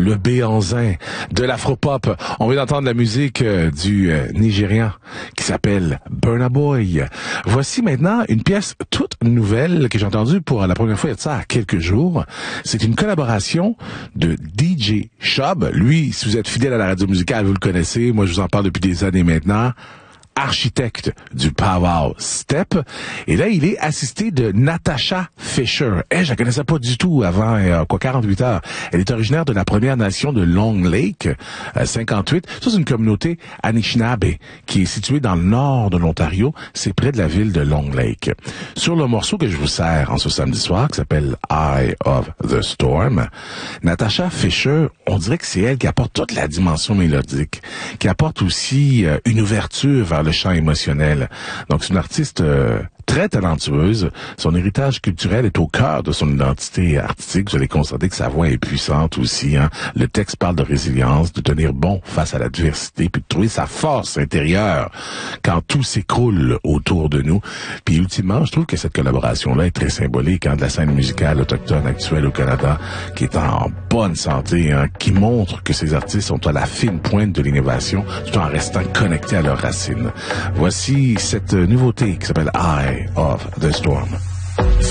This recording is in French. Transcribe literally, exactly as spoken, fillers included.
le béanzin de l'afropop. On vient d'entendre la musique euh, du euh, Nigérian qui s'appelle Burna Boy. Voici maintenant une pièce toute nouvelle que j'ai entendue pour la première fois il y a de ça quelques jours. C'est une collaboration de D J Shub. Lui, si vous êtes fidèle à la radio musicale, vous le connaissez. Moi, je vous en parle depuis des années maintenant. Architecte du Pow Step. Et là, il est assisté de Natasha Fisher. Eh, je la connaissais pas du tout avant, euh, quoi, quarante-huit heures. Elle est originaire de la Première Nation de Long Lake, euh, cinquante-huit. Ça, c'est une communauté Anishinaabe qui est située dans le nord de l'Ontario. C'est près de la ville de Long Lake. Sur le morceau que je vous sers en ce samedi soir, qui s'appelle Eye of the Storm, Natasha Fisher, on dirait que c'est elle qui apporte toute la dimension mélodique, qui apporte aussi euh, une ouverture vers le champ émotionnel. Donc, c'est une artiste euh, très talentueuse. Son héritage culturel est au cœur de son identité artistique. Vous allez constater que sa voix est puissante aussi. Hein. Le texte parle de résilience, de tenir bon face à l'adversité, puis de trouver sa force intérieure quand tout s'écroule autour de nous. Puis, ultimement, je trouve que cette collaboration-là est très symbolique hein, de la scène musicale autochtone actuelle au Canada, qui est en bonne santé, hein, qui montre que ces artistes sont à la fine pointe de l'innovation, tout en restant connectés à leurs racines. Voici cette nouveauté qui s'appelle Eye of the Storm.